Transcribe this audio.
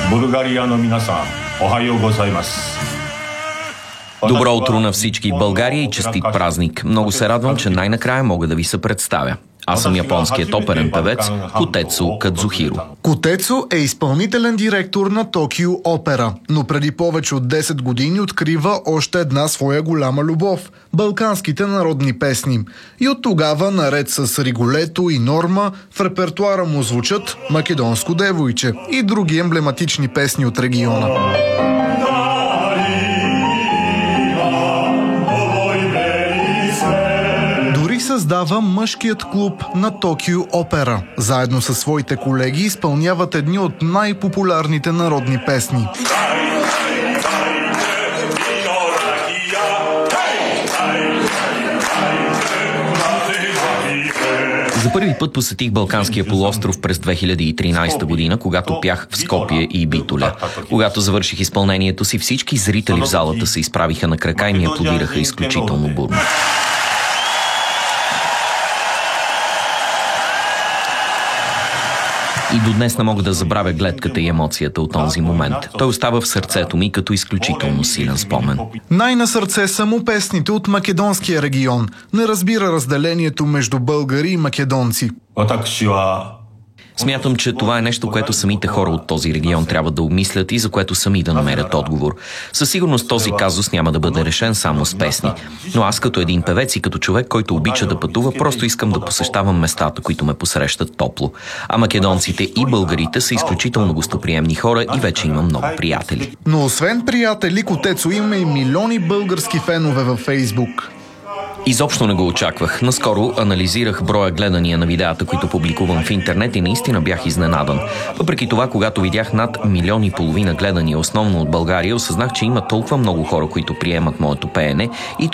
Българияの皆さん、おはようございます。 Добро утро на всички в България и честит празник. Много се радвам, че най-накрая мога да ви се представя. Аз съм японският оперен певец Котецу Кадзухиро. Котецу е изпълнителен директор на Токио Опера, но преди повече от 10 години открива още една своя голяма любов – балканските народни песни. И от тогава, наред с Риголето и Норма, в репертуара му звучат Македонско девойче и други емблематични песни от региона. Създава мъжкият клуб на Токио Опера. Заедно със своите колеги изпълняват едни от най-популярните народни песни. За първи път посетих Балканския полуостров през 2013 година, когато пях в Скопие и Битоля. Когато завърших изпълнението си, всички зрители в залата се изправиха на крака и ми аплодираха изключително бурно. И до днес не мога да забравя гледката и емоцията от този момент. Той остава в сърцето ми като изключително силен спомен. Най-на сърце са му песните от македонския регион. Не разбира разделението между българи и македонци. Смятам, че това е нещо, което самите хора от този регион трябва да обмислят и за което сами да намерят отговор. Със сигурност този казус няма да бъде решен само с песни. Но аз като един певец и като човек, който обича да пътува, просто искам да посещавам местата, които ме посрещат топло. А македонците и българите са изключително гостоприемни хора и вече имам много приятели. Но освен приятели, Котецу има и милиони български фенове във Фейсбук. Изобщо не го очаквах. Наскоро анализирах броя гледания на видеята, които публикувам в интернет и наистина бях изненадан. Въпреки това, когато видях над 1,5 милиона гледания, основно от България, осъзнах, че има толкова много хора, които приемат моето пеене и